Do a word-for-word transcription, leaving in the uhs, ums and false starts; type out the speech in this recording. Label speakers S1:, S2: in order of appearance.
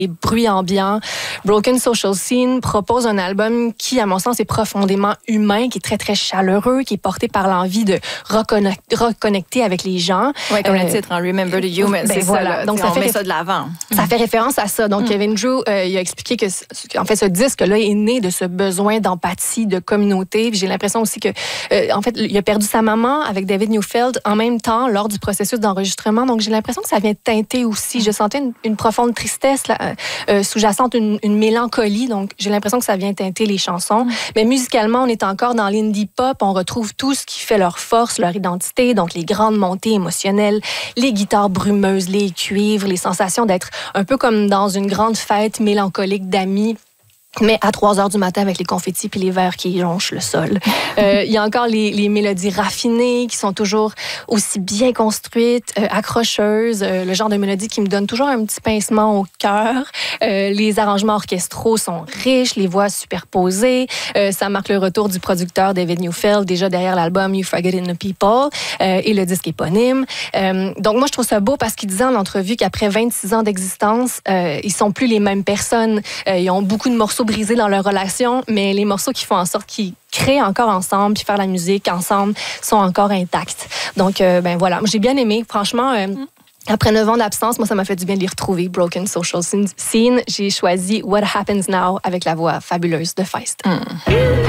S1: les bruits ambiants. Broken Social Scene propose un album qui, à mon sens, est profondément humain, qui est très, très chaleureux, qui est porté par l'envie de reconnecter, reconnecter avec les gens.
S2: Oui, comme euh, le titre, hein, Remember the Human, ben c'est
S1: voilà.
S2: ça. Là,
S1: donc,
S2: ça
S1: on
S2: fait
S1: met
S2: ça de l'avant.
S1: Ça mm. fait référence à ça. Donc, mm. Kevin Drew, euh, il a expliqué que, en fait, ce disque-là est né de ce besoin d'empathie, de communauté. Puis j'ai l'impression aussi que, euh, en fait, il a perdu sa maman avec David Neufeld en même temps lors du processus d'enregistrement. Donc, j'ai l'impression que ça vient teinter aussi. Mm. Je sentais une, une profonde tristesse là, euh, sous-jacente, une, une mélancolie. Donc, j'ai l'impression que ça vient teinter les chansons. Mm. Mais musicalement, on est encore dans l'indie pop. On retrouve tout ce qui fait leur force, leur identité. Donc, les grandes montées émotionnelles, les guitares brumeuses, les cuivres, les sensations d'être un peu comme dans une grande fête mélancolique d'amis. Mais à trois heures du matin avec les confettis puis les verres qui jonchent le sol. Euh, il y a encore les, les mélodies raffinées qui sont toujours aussi bien construites, euh, accrocheuses, euh, le genre de mélodie qui me donne toujours un petit pincement au cœur. Euh, les arrangements orchestraux sont riches, les voix superposées. Euh, ça marque le retour du producteur David Neufeld, déjà derrière l'album You Forgetting the People euh, et le disque éponyme. Euh, donc moi, je trouve ça beau parce qu'il disait en entrevue qu'après vingt-six ans d'existence, euh, ils sont plus les mêmes personnes. Euh, ils ont beaucoup de morceaux brisés dans leur relation, mais les morceaux qui font en sorte qu'ils créent encore ensemble puis faire la musique ensemble sont encore intacts. Donc, euh, ben voilà, j'ai bien aimé. Franchement, euh, mm. après neuf ans d'absence, moi, ça m'a fait du bien de les retrouver. Broken Social Scene. J'ai choisi What Happens Now avec la voix fabuleuse de Feist. Mm.